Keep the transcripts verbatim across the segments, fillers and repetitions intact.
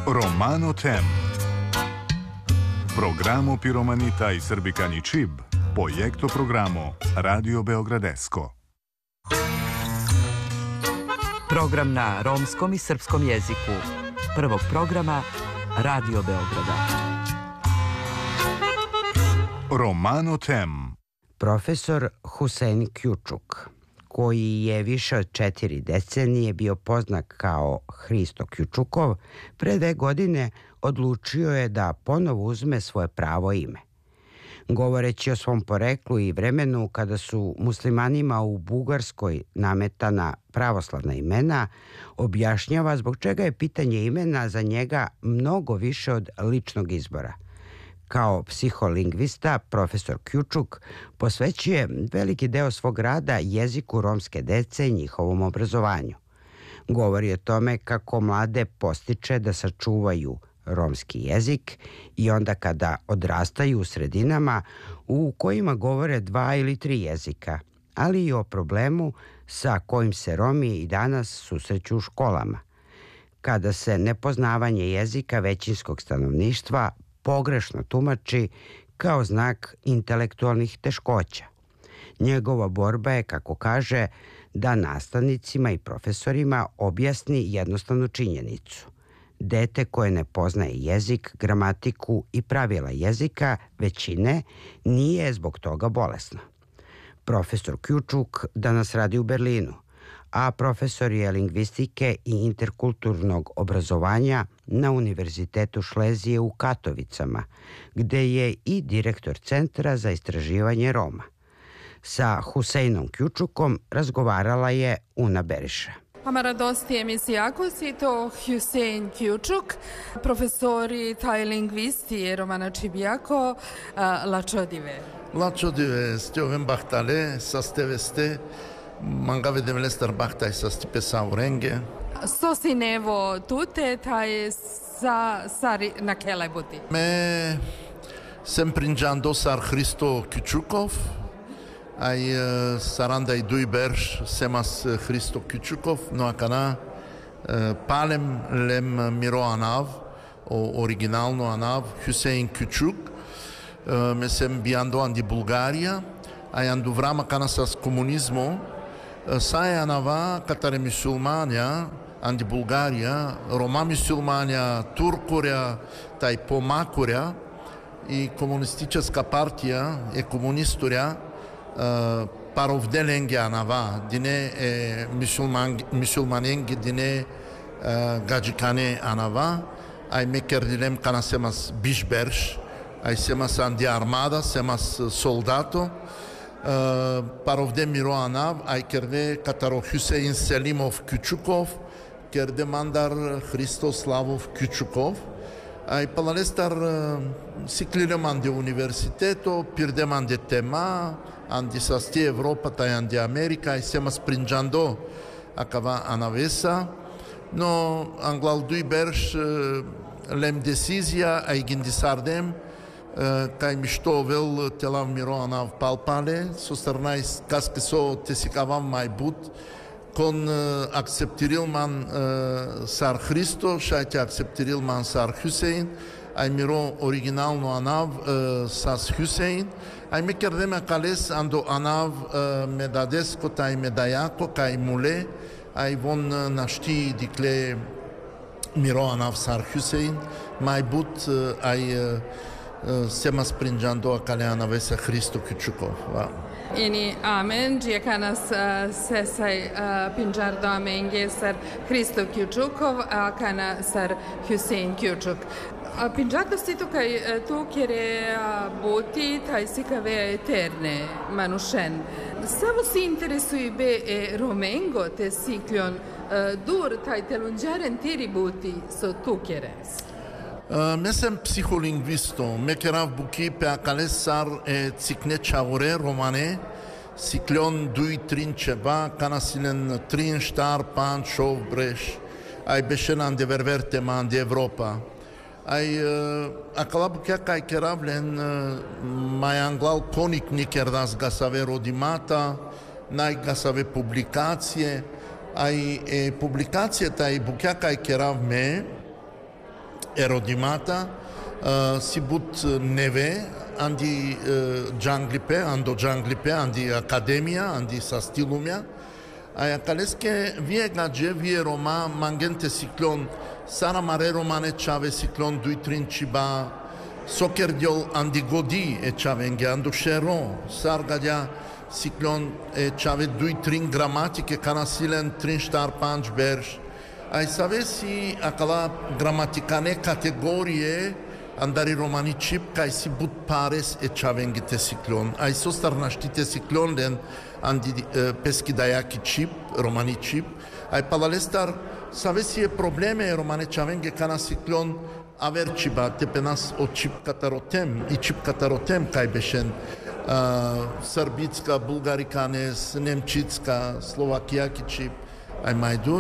Romano Tem. Programo Piromanita i Srbikani Čib, projekto programo Radio Beogradesko. Program na romskom i srpskom jeziku prvog programa Radio Beograda. Romano Tem. Profesor Husein Kjučuk, koji je više od četiri decenije bio poznat kao Hristo Kjučukov, pre dve godine odlučio je da ponovo uzme svoje pravo ime. Govoreći o svom poreklu i vremenu kada su muslimanima u Bugarskoj nametana pravoslavna imena, objašnjava zbog čega je pitanje imena za njega mnogo više od ličnog izbora. Kao psiholingvista, profesor Kjučuk posvećuje veliki deo svog rada jeziku romske dece i njihovom obrazovanju. Govori o tome kako mlade postiče da sačuvaju romski jezik i onda kada odrastaju u sredinama u kojima govore dva ili tri jezika, ali i o problemu sa kojim se Romi i danas susreću u školama, kada se nepoznavanje jezika većinskog stanovništva pogrešno tumači kao znak intelektualnih teškoća. Njegova borba je, kako kaže, da nastavnicima i profesorima objasni jednostavnu činjenicu. Dete koje ne poznaje jezik, gramatiku i pravila jezika većine nije zbog toga bolesno. Profesor Kjučuk danas radi u Berlinu, a profesor je lingvistike i interkulturnog obrazovanja na Univerzitetu Šlezije u Katovicama, gde je i direktor Centra za istraživanje Roma. Sa Huseinom Kjučukom razgovarala je Una Beriša. Amaradosti emisijako si to Husein Kjučuk, profesori taj lingvisti Romana Čibijako, Lačodive. Lačodive, stjovem bahtale, sasteveste, mangave demelestar bahtaj sa stipe saurenge. Sosi nevo tute, taj sa sari na kelaj buti. Me sem prinjando sar Hristo Kjučukov, aj saranda i dui berš semas Hristo Kjučukov, no akana palem lem miro anav, o originalno anav, Husein Kjučuk, me sem biando andi Bulgarija, aj andu vrama kana sas komunizmo, saja anava katare musulmanja, andi Bulgarija, Roma musulmanja, Turkurja, taj pomakurja i komunistička partija je komunisturja parovdelengi anava, dine musulmanengi, dine gađikane anava, aj mekerdilem kana semas bišberš, aj semas andi armada, semas soldato, parovde miro anav, aj kerde kataro Husein Selimov Kjučukov, kerde mandar Hristoslavov Kjučukov, aj palalestar siklilem andi universiteto, pirdem andi tema, andi sasti Evropa, taj andi Amerika, aj semas prinjando akava anavesa, no anglal dui berš lem decizia, aj gindisardem, kaj mi što vel telav miro anav palpale, so starnaj kaske so tesikavam maj but, kon akceptiril man sar Hristo, šajte akceptiril man sar Husein, aj miro originalno anav sas Husein, aj me kerdeme kales ando anav medadesko taj medajako, kaj mule, aj von našti dikle miro anav sar Husein, maj but aj semas prinjando akale anavesa Hristo Kjučukov. Ini amen, džijekanas sesaj pinđardo amenge sar Hristo Kjučukov, a kana sar Husein Kjučuk. Pinđardo si to kaj tu kjere boti taj sikave eterne manušen. Samo si interesuji be e romengo te sikljon dur taj telunđaren tiri buti so tu kjeres. Me sem psiholingvisto, me kerav buki pe akale sar e cikne čaure romane, sikljon dui trin čeba, kana silen trin štar pan šov breš, aj bešenan de ververte man de Evropa. Aj akala bukia kaj kerav len mai anglal konik nikerdas gasave rodimata, naj gasave publikacije, aj e publikacije taj bukia kaj kerav me, erodimata, uh, si but neve, andi uh, junglipe, ando junglipe, andi academia, andi sastilumia. Aia caleske vie gage, vie Roma, mangente ciclon, sara mare romane chave ciclon dui trinciba, sokerdiol andi godi e chavenge, andu cheron, sargadia ciclon e chave dui trin grammatiche, canasilen trin star panch berj. Ai savesi acala grammaticane categorie andari romanicip kai si but pares e chavengite ciclon. Ai sostar naștite ciclon len andi uh, peschidaia chip, romanicip. Ai palalestar savesi e probleme romane chavenge cana ciclon aver ciba te penas o chip catarotem, i chip catarotem kai beșen uh, sărbitska, bulgaricanes, nemcitska, slovakia chip. Ai mai dur.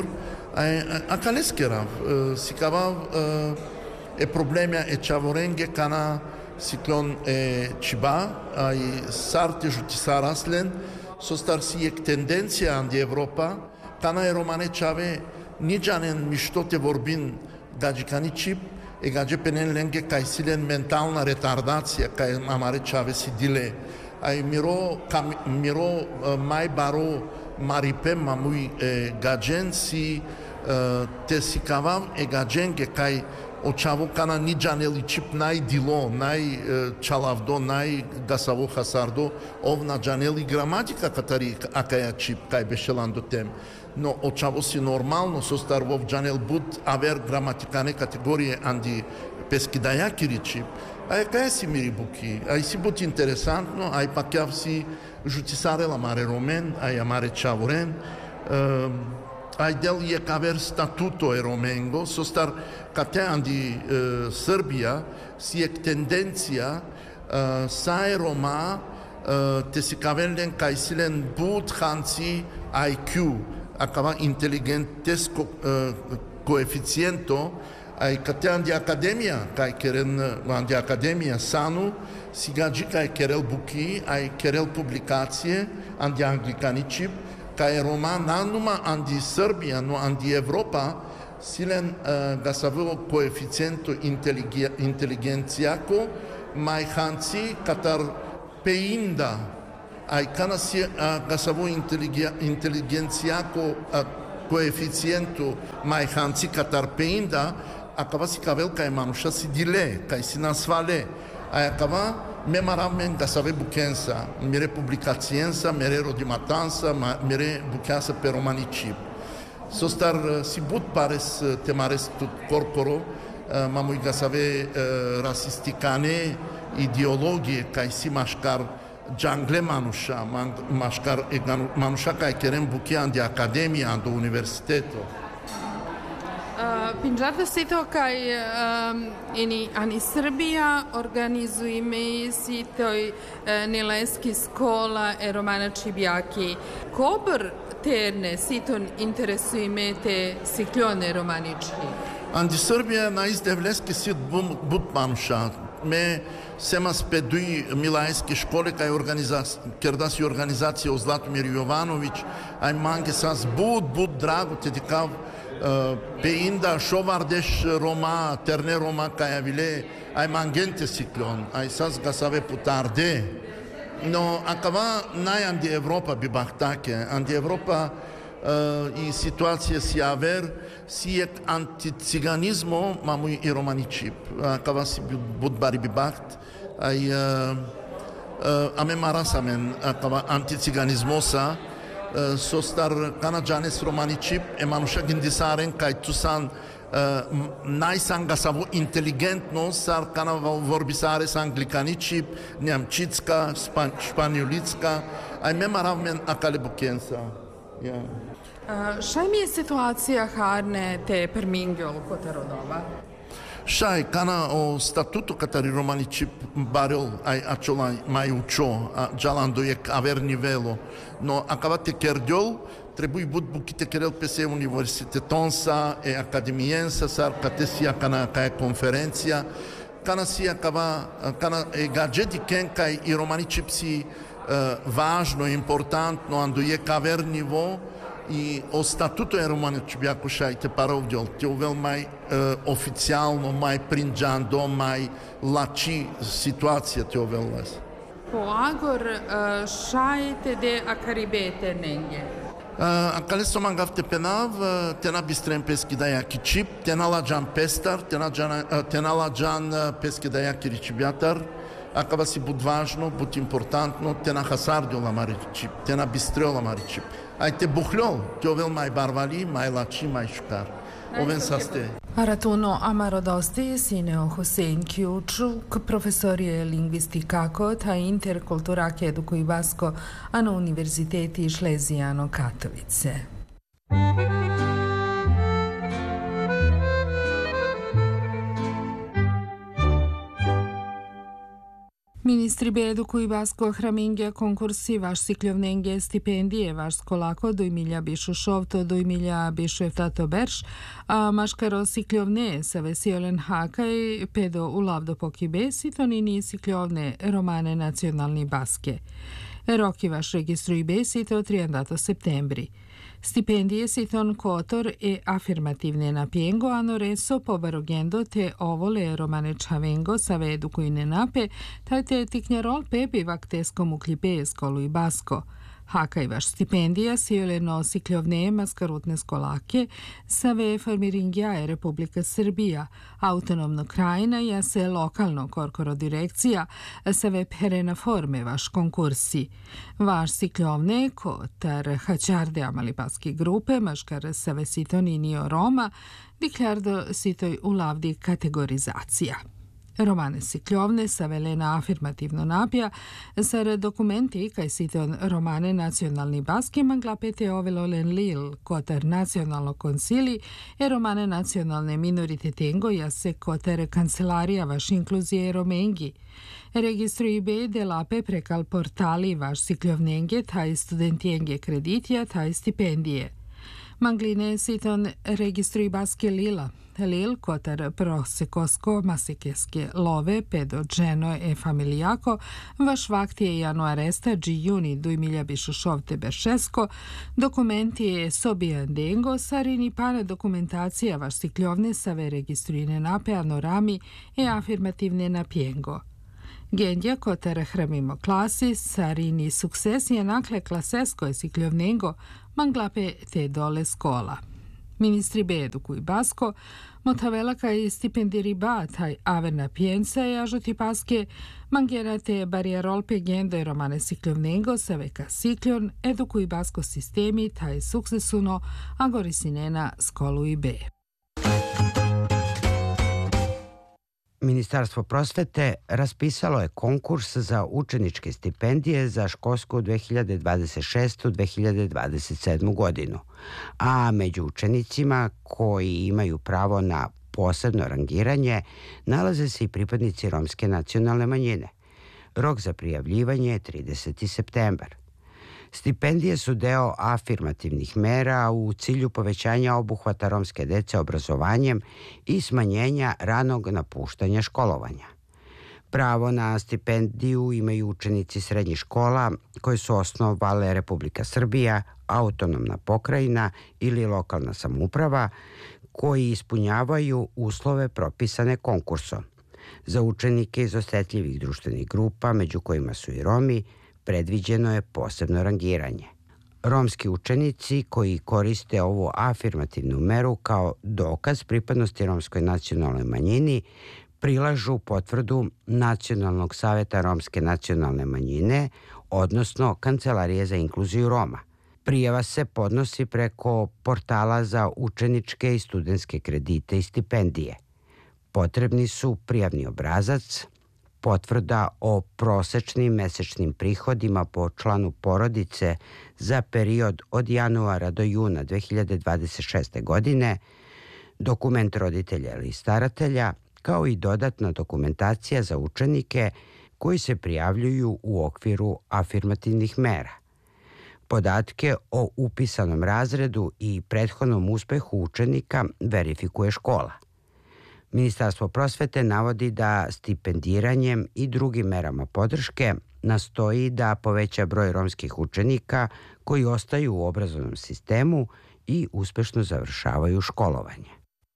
A calesquera, uh, si cava uh, e problema e chavorenge cana ciclon e ciba, ai sarte jutisaraslen, sostar si e tendenția andi Europa, cana e romane chave nijanen miștote vorbin gagicani chip, e gage penen lenge kai silen mental na retardație, kai amare chave si dile. Ai miro, cam, miro uh, mai baro maripem mamui e gagen si uh, te si cavam e gagen che kai o chavo cana ni janeli chip nai dilo nai uh, chalavdo nai gasavo hasardo ovna janeli gramatica katari akaya chip kai beshelando tem no o chavo si normal no sostar vov janel but aver gramaticane categorie andi peschidaia kiri chip. Ai ca si miribuchi, ai si but interesant, no? Ai pachiav si jutisare la mare romen, ai amare chavoren, uh, ai del e caver statuto e romengo, sostar cate andi uh, Serbia, si e tendenția uh, sa e Roma, uh, te si cavelen ca silen but hansi I Q, acava inteligentes co, uh, coeficiento, ai cate andi academia, kai keren andi academia sanu, si gaji kai kerel buki, ai kerel publicație, andi anglicanicip, kai Roma nanuma andi Serbia, no andi Europa, silen uh, gasaveo coeficiento inteligențiaco, mai hansi catar peinda, ai cana si uh, gasaveo inteligențiaco uh, coeficiento mai hansi catar peinda, acaba si cavel ca emanușa si dile, ca si nasvale. Ai acaba memaramen da save bukensa, mere publicațiensa, mere rodimatansa, mere bukeansa pe romanicip. Sostar si but pares temares tut corporo, mamui ga save rasisticane ideologie, ca si mașcar jangle manușa, mașcar manușa ca kerem bukean de academia, de universiteto. Uh, Pinžarda si to kaj um, ini ani Srbija organizujeme si toj uh, nileski skola e romana čibjaki. Kobr terne si to interesujeme te siklone romanički? Andi Srbija na izdevleski si but manuša. Me semas pe dui milajske škole kaj organizacija, kerda si organizacija o Zlatomir Jovanović, aj mange sas bud, bud drago te dikav Uh, pe inda šovardeș Roma, terne Roma ca avile, ai mangente ciclon, ai sas gasave putarde. No, acaba n-ai andi Europa bibahtache, andi Europa uh, i situație si aver, si e antiziganismo, mamui i romanicip. Acaba si bud bari bibaht, ai uh, uh, ame marasamen, acaba antiziganismosa, Uh, sostar cana janes romanicip e manușa gândisaren ca tu san uh, n-ai san gasavu inteligent no sar cana vorbisare san anglicanicip neamcitska span, španjolitska ai memaramen akale bukensa yeah. uh, Šta mi je situacija harne te permingiol koterodova? Šaj, cana o statuto catari romanicip barel ai acela mai ucio, jalando e aver nivelo. No, acabate kerdiol, trebuie but buchite kerel pese universitetonsa e academiensa sar catesia cana ca conferenția, cana si acaba, cana e gadgeti ken kai i romanicip si uh, važno, important, no ando e aver nivo, И о статуто е романе бяко шаите паровдјол, те увел мај е, официјално, мај принџандо, мај лачи ситуација те увел лес. Po agor šajte de akaribete nenge. Акале соман гавте пенав, тена бистрен пески да јаки чип, тена ладжан пестар, тена ладжан пески да јаки ричибјатар, акава си буд важно, буд импортантно, тена хасардио ламари чип, тена бистрео ламари чип. Ајте бухлјол, те овел мај барвали, мај лачи, мај шукар. Овен састе. Aratuno Amarodosti, Sineo Hussein Kjučuk, profesorije lingvistikako ta interkulturake edukuj Basko, a na Univerziteti Šlezijano Katovice. Ministri be edukuj Basko hramingja konkursi vaš sikljovnenge stipendije vaš skolako do Emilija bišu šovto do Emilija bišu eftato berš, a maškaro sikljovne sa vesiolen hakaj pedo u lavdo poki besi to nini sikljovne romane nacionalni baske. Roki vaš registruj besi to triandato septembri. Stipendije siton kotor e afirmativne napiengo ano reso pobarogendo te ovole romane čavengo sa vedu koji ne nape, taj te tiknjarol pepi vakteskom ukljipe skolu i basko. Hakaj vaš stipendija sijole nosi kljovne maskarutne skolake sa ve formiringjaje Republika Srbija, autonomno krajina ja se lokalno korkoro direkcija sa ve perena forme vaš konkursi. Vaš si kljovne kotar hačarde amalipaski grupe maškar sa ve sitoninio Roma diklardo sitoj u lavdi kategorizacija. Romane sikljovne sa velena afirmativno napija, sar dokumenti kaj siton romane nacionalni baski manglapete ovelolen lil kotar nacionalno konsili e romane nacionalne minoritetengo ja se kotar kancelarija vaš inkluzije romengi. Registruj be delape prekal portali vaš sikljovnenge taj studentijenge kreditija taj stipendije. Mangline siton registruj baske lila, lil kotar prosekosko masikeske love pedo dženo e familijako, vaš vaktije januaresta dži juni do Emilija bišu šovte beršesko, dokumenti je sobijandengo, sarini pane dokumentacija vaš sikljovne save registrujne nape anorami e afirmativne napijengo. Gendja kotar hramimo klasi, sarini sukcesije nakle klasesko je sikljovnengo, manglape te dole skola. Ministri be edukuj Basko, motavelaka i stipendiri ba taj averna pijenca i ažoti paske, mangena te barijerolpe gendo i romane sikljovnengo sa veka sikljon, edukuj Basko sistemi taj sukcesuno, a gorisinena skolu i be. Ministarstvo prosvete raspisalo je konkurs za učeničke stipendije za školsku dve hiljade dvadeset šeste dve hiljade dvadeset sedme godinu, a među učenicima koji imaju pravo na posebno rangiranje nalaze se i pripadnici romske nacionalne manjine. Rok za prijavljivanje je trideseti septembar. Stipendije su deo afirmativnih mera u cilju povećanja obuhvata romske dece obrazovanjem i smanjenja ranog napuštanja školovanja. Pravo na stipendiju imaju učenici srednjih škola koje su osnovale Republika Srbija, autonomna pokrajina ili lokalna samouprava koji ispunjavaju uslove propisane konkursom. Za učenike iz osetljivih društvenih grupa, među kojima su i Romi, predviđeno je posebno rangiranje. Romski učenici koji koriste ovu afirmativnu meru kao dokaz pripadnosti romskoj nacionalnoj manjini prilažu potvrdu Nacionalnog saveta romske nacionalne manjine, odnosno Kancelarije za inkluziju Roma. Prijava se podnosi preko portala za učeničke i studentske kredite i stipendije. Potrebni su prijavni obrazac, potvrda o prosečnim mesečnim prihodima po članu porodice za period od januara do juna dve hiljade dvadeset šeste godine, dokument roditelja ili staratelja, kao i dodatna dokumentacija za učenike koji se prijavljuju u okviru afirmativnih mera. Podatke o upisanom razredu i prethodnom uspehu učenika verifikuje škola. Ministarstvo prosvete navodi da stipendiranjem i drugim merama podrške nastoji da poveća broj romskih učenika koji ostaju u obrazovnom sistemu i uspešno završavaju školovanje.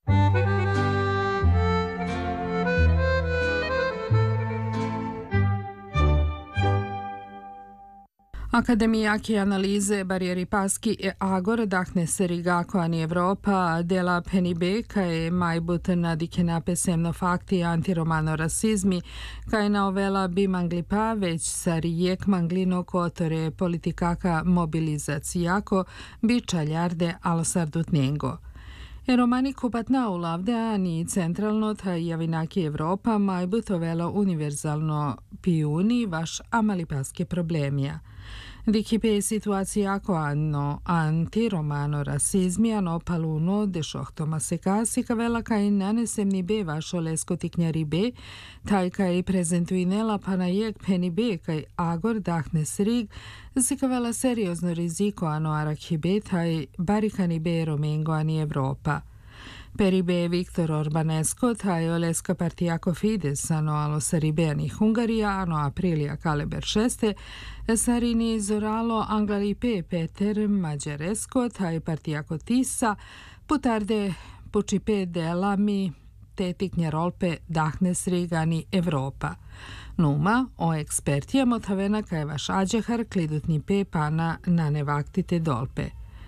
Akademijaki analize Barjeri Paski e Agor dahne serigako ani Evropa dela Penibe kae majbut nadike napesemno fakti antiromano rasizmi kae novela bimanglipa već sarijek manglino kotore politikaka mobilizacijako bi čaljarde alosardutnjengo. E romani kupatna ulavde ani centralno ta javinaki Evropa majbut ovelo univerzalno pijuni vaš amalipaske problemija. Dikipe situacija ako anno antiromano rasizmi ano paluno de šohtoma sekasi kavela kaj nanesemni be vašo lesko tiknjari be, taj kaj prezentuinela panajek peni be kaj agor dahne srig, si kavela seriozno riziko ano arakhibe taj barikani be romengo ani Evropa. Peribe Viktor Orbanesko, taj oleska partijako Fides, ano alo saribe ani Hungarija, ano aprilija kaleber šeste, sarini zoralo Anglalipe Peter Mađaresko, taj partijako Tisa, putarde pučipe delami, tetiknje rolpe dahne srigani Evropa. Numa, o ekspertijamo tavena kaj vaš ađehar klidutni pe pana na nevaktite dolpe.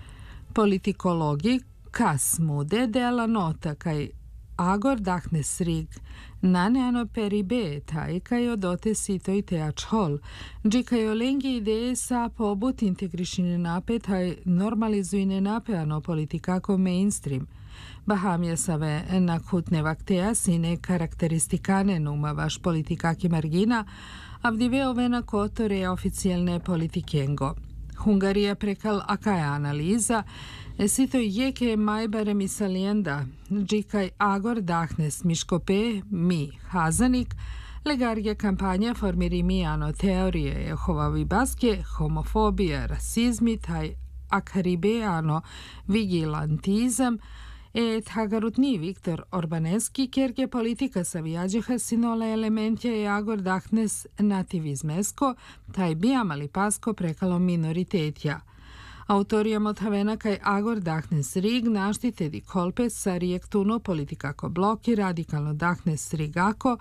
Politikologi kas mude dela nota kaj agor dahne srig nane ano peribe taj kaj odote sitoj teač hol, dži kaj olengi ideje sa pobut integrišine nape taj normalizujne nape ano politikako mainstream. Bahamja save nakutne vakteja sine karakteristikane numa vaš politikaki margina, avdive ovena kotore oficijalne politikengo. Hungarija prekal akaja analiza, sito jeke majbare misalienda, džikaj agor dahnes miškope mi hazanik, legarje kampanja formiri mi ano teorije Jehovavi baske, homofobija, rasizmi, taj akaribe ano vigilantizam, et hagarutni Viktor Orbaneski kerge politika savijađeha sinole elementja i agor dahnes nativizmesko, taj bijamali pasko prekalo minoritetja. Autorijom od havena kaj agor dahnes rig naštite di kolpe sa rijektuno politikako bloki radikalno dahnes rigako,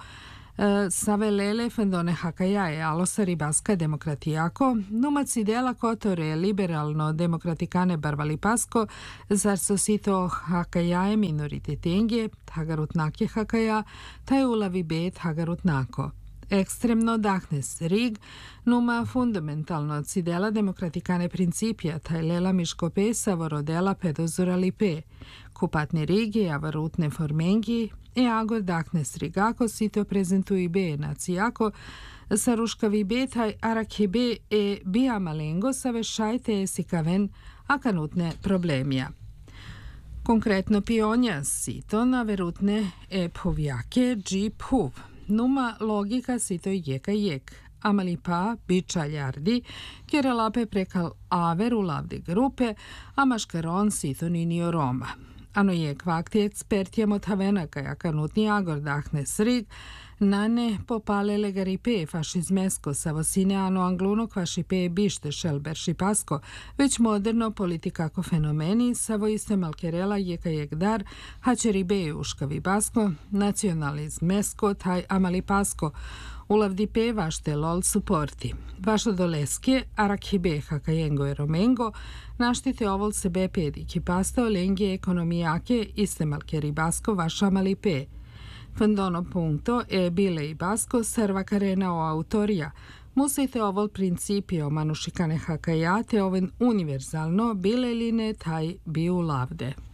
savelele fendone hakajaje alosa ribaska demokratijako, numaci dela kotore liberalno demokratikane barvali pasko, zar so sito hakajaje minorititenje, hagarutnake hakaja, taj ulavi bet hagarutnako. Ekstremno dahnes rig, numa fundamentalno cidela demokratikane principija, taj lela miškope savorodela pedozorali pe. Kupatne rigi, avarutne formengi, e agor dahnes rigako sito prezentui be nacijako, saruškavi be taj arakhe be e bija malengo save šajte esikaven akanutne problemija. Konkretno pionja sito na verutne e povjake dži puv. Numa logika sito jeka jek. Amali pa bičaljardi, kjera lape prekal aver u lavde grupe, a maškaron sito ninio Roma. Ano je kvakti ekspertjem od havena kaja kanutni agor dahne srig, nane popale legaripe fašizmesko savosine ano angluno kvašipe bište šelber šipasko, već moderno politikako fenomeni savo iste malkerela jeka jekdar, hačeribe uškavi basko, nacionalizmesko taj amali pasko, ulavdi pe vašte lol suporti. Vašo doleske, arakhibe hakajengo e romengo, naštite ovol sebe pediki pasta olengje ekonomijake iste malkeri basko vaša mali pe. Fandono punto e bile i basko serva karena o autorija. Musite ovol principio manušikane hakajate oven univerzalno bile line taj bi u lavde.